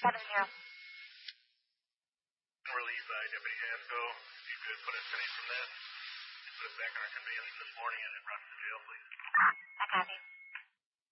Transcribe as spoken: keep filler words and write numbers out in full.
seven zero. Relieved by Deputy Gasco. If you could put a penny from that and put us back on our conveyance this morning and then brought us to jail, please. I copy.